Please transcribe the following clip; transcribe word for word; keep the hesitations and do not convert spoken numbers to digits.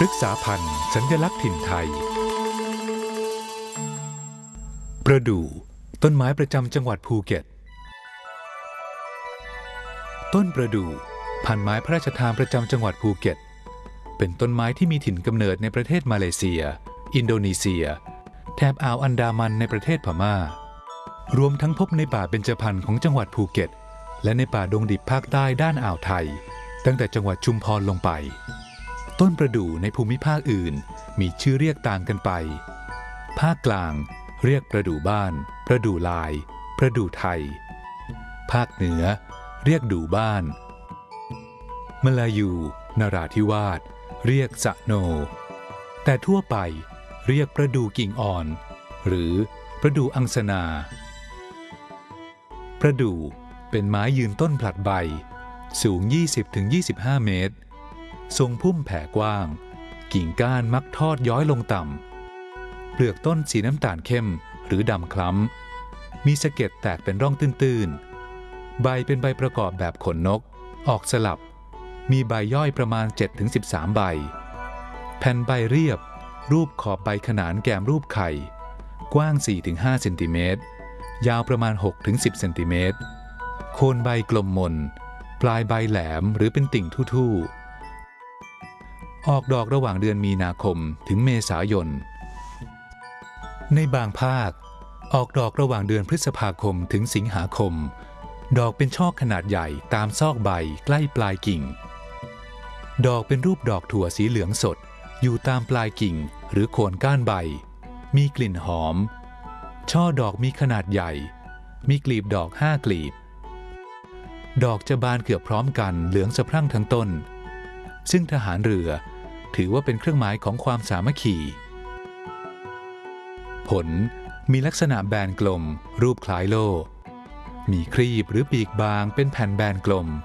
พฤกษาพันธุ์สัญลักษณ์ถิ่นไทยประดู่ต้นไม้ประจำจังหวัดภูเก็ตต้นประดู่พันธุ์ไม้พระราชทานประจำจังหวัดภูเก็ตเป็นต้นไม้ที่มีถิ่นกำเนิดในประเทศมาเลเซียอินโดนีเซียแถบอ่าวอันดามันในประเทศพม่ารวมทั้งพบในป่าเบญจพรรณของจังหวัดภูเก็ตและในป่าดงดิบภาคใต้ด้านอ่าวไทยตั้งแต่จังหวัดชุมพรลงไปต้นประดู่ในภูมิภาคอื่นมีชื่อเรียกต่างกันไปภาคกลางเรียกประดู่บ้านประดู่ลายประดู่ไทยภาคเหนือเรียกดู่บ้านมลายูนราธิวาสเรียกสะโนแต่ทั่วไปเรียกประดู่กิ่งอ่อนหรือประดู่อังสนาประดู่เป็นไม้ยืนต้นผลัดใบสูง ยี่สิบถึงยี่สิบห้า เมตรทรงพุ่มแผ่กว้างกิ่งก้านมักทอดย้อยลงต่ำเปลือกต้นสีน้ำตาลเข้มหรือดำคล้ำมีสะเก็ดแตกเป็นร่องตื้นๆใบเป็นใบประกอบแบบขนนกออกสลับมีใบย่อยประมาณ เจ็ดถึงสิบสาม ใบแผ่นใบเรียบรูปขอบใบขนานแกมรูปไข่กว้าง สี่ถึงห้า เซนติเมตรยาวประมาณ หกถึงสิบ เซนติเมตรโคนใบกลมมนปลายใบแหลมหรือเป็นติ่งทู่ๆออกดอกระหว่างเดือนมีนาคมถึงเมษายนในบางภาคออกดอกระหว่างเดือนพฤษภาคมถึงสิงหาคมดอกเป็นช่อขนาดใหญ่ตามซอกใบใกล้ปลายกิ่งดอกเป็นรูปดอกถั่วสีเหลืองสดอยู่ตามปลายกิ่งหรือโคนก้านใบมีกลิ่นหอมช่อดอกมีขนาดใหญ่มีกลีบดอกห้ากลีบดอกจะบานเกือบพร้อมกันเหลืองสะพรั่งทั้งต้นซึ่งทหารเรือถือว่าเป็นเครื่องหมายของความสามัคคีผลมีลักษณะแบนกลมรูปคล้ายโล่มีครีบหรือปีกบางเป็นแผ่นแบนกลม